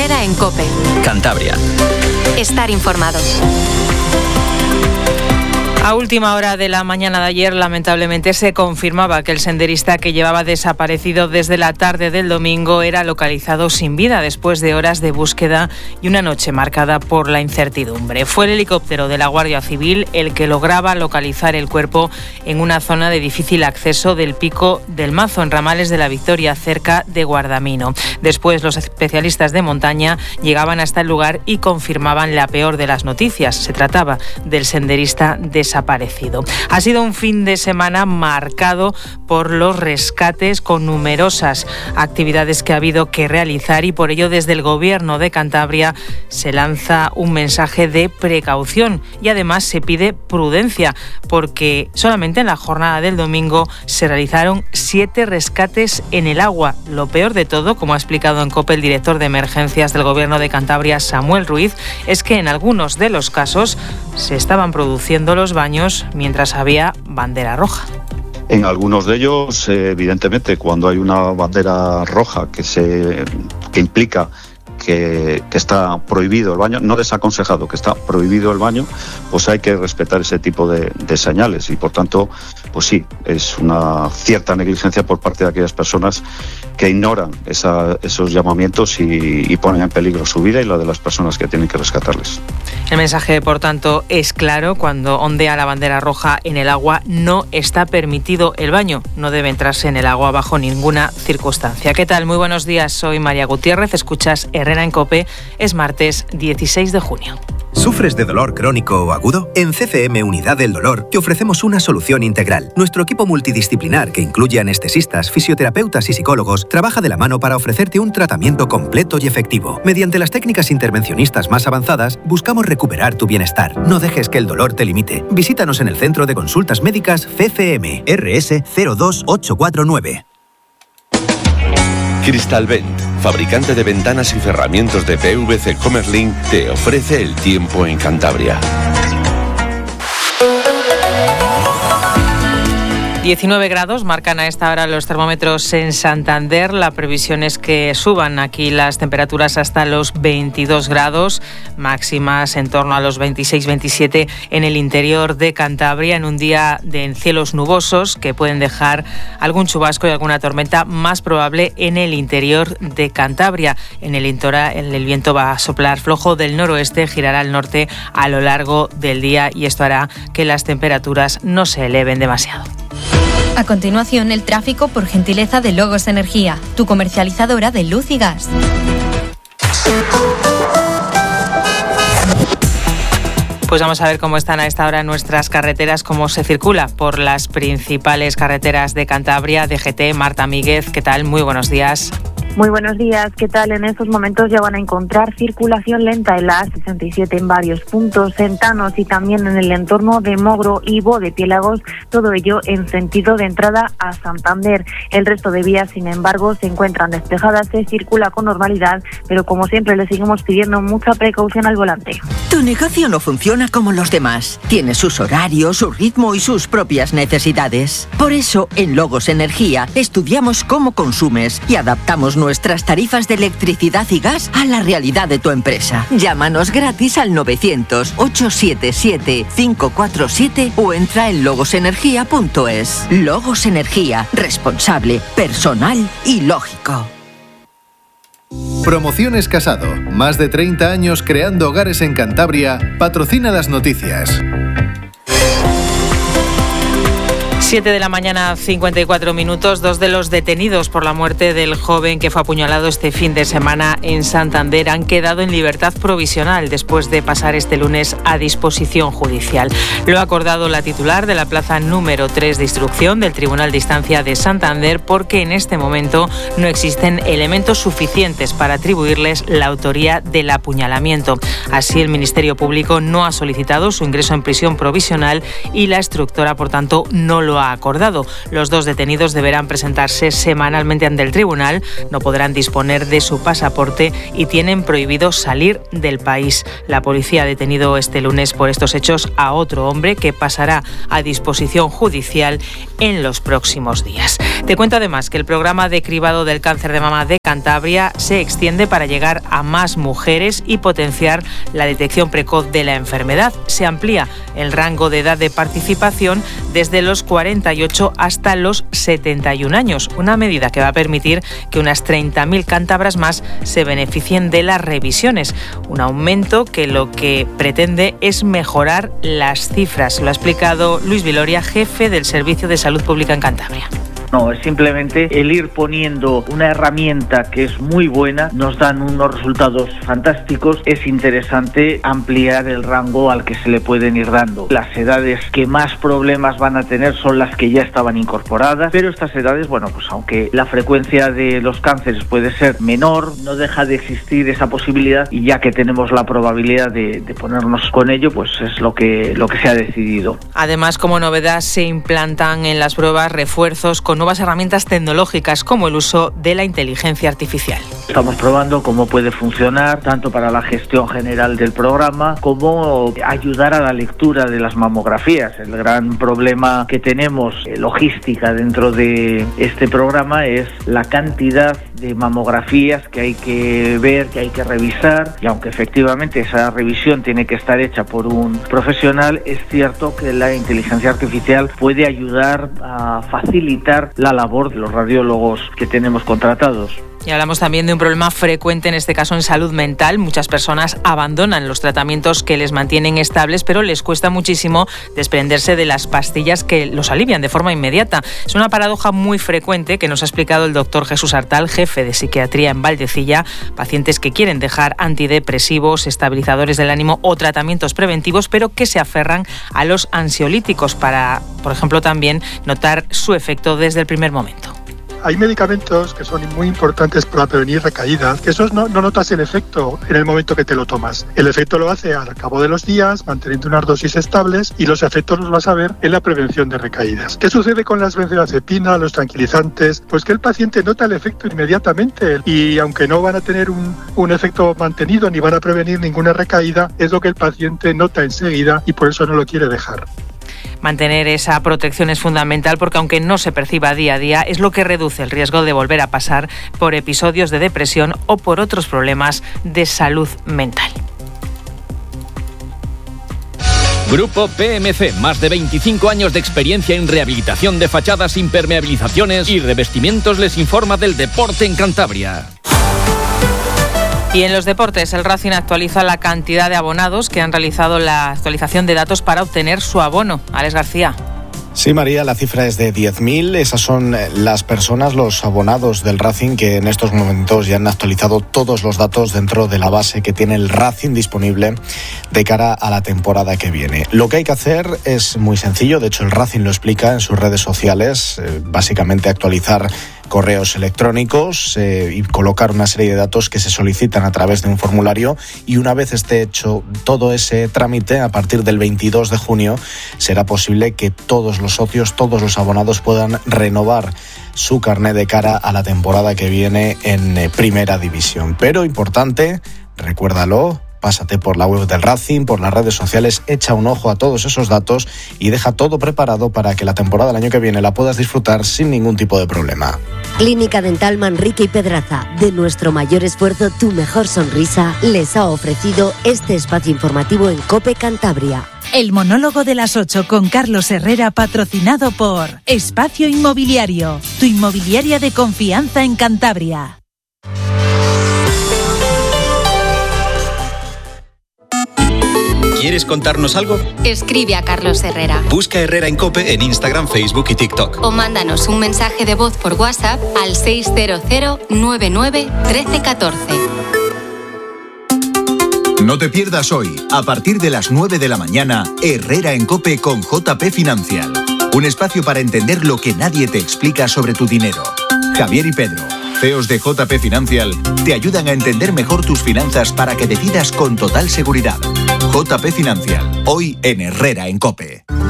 Herrera en COPE. Cantabria. Estar informado. A última hora de la mañana de ayer, lamentablemente, se confirmaba que el senderista que llevaba desaparecido desde la tarde del domingo era localizado sin vida después de horas de búsqueda y una noche marcada por la incertidumbre. Fue el helicóptero de la Guardia Civil el que lograba localizar el cuerpo en una zona de difícil acceso del Pico del Mazo, en Ramales de la Victoria, cerca de Guardamino. Después, los especialistas de montaña llegaban hasta el lugar y confirmaban la peor de las noticias. Se trataba del senderista desaparecido. Ha sido un fin de semana marcado por los rescates, con numerosas actividades que ha habido que realizar, y por ello desde el Gobierno de Cantabria se lanza un mensaje de precaución y además se pide prudencia, porque solamente en la jornada del domingo se realizaron 7 rescates en el agua. Lo peor de todo, como ha explicado en COPE el director de emergencias del Gobierno de Cantabria, Samuel Ruiz, es que en algunos de los casos se estaban produciendo los baños mientras había bandera roja. En algunos de ellos, evidentemente, cuando hay una bandera roja que implica que está prohibido el baño, no desaconsejado, que está prohibido el baño, pues hay que respetar ese tipo de señales, y por tanto, pues sí, es una cierta negligencia por parte de aquellas personas que ignoran esos llamamientos y ponen en peligro su vida y la de las personas que tienen que rescatarles. El mensaje, por tanto, es claro: cuando ondea la bandera roja en el agua, no está permitido el baño, no debe entrarse en el agua bajo ninguna circunstancia. ¿Qué tal? Muy buenos días, soy María Gutiérrez, escuchas Herrera en COPE, es martes 16 de junio. ¿Sufres de dolor crónico o agudo? En CCM Unidad del Dolor te ofrecemos una solución integral. Nuestro equipo multidisciplinar, que incluye anestesistas, fisioterapeutas y psicólogos, trabaja de la mano para ofrecerte un tratamiento completo y efectivo. Mediante las técnicas intervencionistas más avanzadas, buscamos recuperar tu bienestar. No dejes que el dolor te limite. Visítanos en el Centro de Consultas Médicas CCM, RS 02849. Crystalvent, fabricante de ventanas y cerramientos de PVC Comerlin, te ofrece el tiempo en Cantabria. 19 grados marcan a esta hora los termómetros en Santander. La previsión es que suban aquí las temperaturas hasta los 22 grados, máximas en torno a los 26-27 en el interior de Cantabria, en un día de cielos nubosos que pueden dejar algún chubasco y alguna tormenta, más probable en el interior de Cantabria. En el litoral el viento va a soplar flojo del noroeste, girará al norte a lo largo del día, y esto hará que las temperaturas no se eleven demasiado. A continuación, el tráfico, por gentileza de Logos Energía, tu comercializadora de luz y gas. Pues vamos a ver cómo están a esta hora nuestras carreteras, cómo se circula por las principales carreteras de Cantabria. DGT, Marta Míguez, ¿qué tal? Muy buenos días. Muy buenos días, ¿qué tal? En estos momentos ya van a encontrar circulación lenta en la A67 en varios puntos, en Tanos y también en el entorno de Mogro y Bodepiélagos, todo ello en sentido de entrada a Santander. El resto de vías, sin embargo, se encuentran despejadas, se circula con normalidad, pero como siempre le seguimos pidiendo mucha precaución al volante. Tu negocio no funciona como los demás. Tiene sus horarios, su ritmo y sus propias necesidades. Por eso, en Logos Energía, estudiamos cómo consumes y adaptamos nuestras tarifas de electricidad y gas a la realidad de tu empresa. Llámanos gratis al 900-877-547 o entra en logosenergia.es. Logos Energía, responsable, personal y lógico. Promociones Casado, más de 30 años creando hogares en Cantabria, patrocina las noticias. 7 de la mañana, 54 minutos. 2 de los detenidos por la muerte del joven que fue apuñalado este fin de semana en Santander han quedado en libertad provisional después de pasar este lunes a disposición judicial. Lo ha acordado la titular de la plaza número 3 de instrucción del Tribunal de Instancia de Santander, porque en este momento no existen elementos suficientes para atribuirles la autoría del apuñalamiento. Así, el Ministerio Público no ha solicitado su ingreso en prisión provisional y la instructora, por tanto, no lo ha acordado. Los 2 detenidos deberán presentarse semanalmente ante el tribunal, no podrán disponer de su pasaporte y tienen prohibido salir del país. La policía ha detenido este lunes por estos hechos a otro hombre que pasará a disposición judicial en los próximos días. Te cuento además que el programa de cribado del cáncer de mama de Cantabria Cantabria se extiende para llegar a más mujeres y potenciar la detección precoz de la enfermedad. Se amplía el rango de edad de participación desde los 48 hasta los 71 años, una medida que va a permitir que unas 30.000 cántabras más se beneficien de las revisiones, un aumento que lo que pretende es mejorar las cifras. Lo ha explicado Luis Viloria, jefe del Servicio de Salud Pública en Cantabria. No, es simplemente el ir poniendo una herramienta que es muy buena, nos dan unos resultados fantásticos. Es interesante ampliar el rango al que se le pueden ir dando. Las edades que más problemas van a tener son las que ya estaban incorporadas, pero estas edades, bueno, pues aunque la frecuencia de los cánceres puede ser menor, no deja de existir esa posibilidad, y ya que tenemos la probabilidad de ponernos con ello, pues es lo que se ha decidido. Además, como novedad, se implantan en las pruebas refuerzos con nuevas herramientas tecnológicas como el uso de la inteligencia artificial. Estamos probando cómo puede funcionar tanto para la gestión general del programa como ayudar a la lectura de las mamografías. El gran problema que tenemos logística dentro de este programa es la cantidad de mamografías que hay que ver, que hay que revisar, y aunque efectivamente esa revisión tiene que estar hecha por un profesional, es cierto que la inteligencia artificial puede ayudar a facilitar la labor de los radiólogos que tenemos contratados. Y hablamos también de un problema frecuente, en este caso en salud mental. Muchas personas abandonan los tratamientos que les mantienen estables, pero les cuesta muchísimo desprenderse de las pastillas que los alivian de forma inmediata. Es una paradoja muy frecuente que nos ha explicado el doctor Jesús Artal, jefe de psiquiatría en Valdecilla. Pacientes que quieren dejar antidepresivos, estabilizadores del ánimo o tratamientos preventivos, pero que se aferran a los ansiolíticos para, por ejemplo, también notar su efecto desde el primer momento. Hay medicamentos que son muy importantes para prevenir recaídas, que esos no notas el efecto en el momento que te lo tomas. El efecto lo hace al cabo de los días, manteniendo unas dosis estables, y los efectos los vas a ver en la prevención de recaídas. ¿Qué sucede con las benzodiazepina, los tranquilizantes? Pues que el paciente nota el efecto inmediatamente, y aunque no van a tener un efecto mantenido ni van a prevenir ninguna recaída, es lo que el paciente nota enseguida y por eso no lo quiere dejar. Mantener esa protección es fundamental porque, aunque no se perciba día a día, es lo que reduce el riesgo de volver a pasar por episodios de depresión o por otros problemas de salud mental. Grupo PMC, más de 25 años de experiencia en rehabilitación de fachadas, impermeabilizaciones y revestimientos, les informa del deporte en Cantabria. Y en los deportes, el Racing actualiza la cantidad de abonados que han realizado la actualización de datos para obtener su abono. Alex García. Sí, María, la cifra es de 10.000. Esas son las personas, los abonados del Racing, que en estos momentos ya han actualizado todos los datos dentro de la base que tiene el Racing disponible de cara a la temporada que viene. Lo que hay que hacer es muy sencillo. De hecho, el Racing lo explica en sus redes sociales. Básicamente actualizar correos electrónicos y colocar una serie de datos que se solicitan a través de un formulario, y una vez esté hecho todo ese trámite, a partir del 22 de junio será posible que todos los socios, todos los abonados puedan renovar su carné de cara a la temporada que viene en Primera División. Pero importante, recuérdalo, pásate por la web del Racing, por las redes sociales, echa un ojo a todos esos datos y deja todo preparado para que la temporada del año que viene la puedas disfrutar sin ningún tipo de problema. Clínica Dental Manrique y Pedraza, de nuestro mayor esfuerzo, tu mejor sonrisa, les ha ofrecido este espacio informativo en COPE Cantabria. El monólogo de las 8 con Carlos Herrera, patrocinado por Espacio Inmobiliario, tu inmobiliaria de confianza en Cantabria. ¿Quieres contarnos algo? Escribe a Carlos Herrera. Busca Herrera en COPE en Instagram, Facebook y TikTok. O mándanos un mensaje de voz por WhatsApp al 600 99 1314. No te pierdas hoy, a partir de las 9 de la mañana, Herrera en COPE con JP Financial. Un espacio para entender lo que nadie te explica sobre tu dinero. Javier y Pedro, CEOs de JP Financial, te ayudan a entender mejor tus finanzas para que decidas con total seguridad. JP Financial, hoy en Herrera en COPE.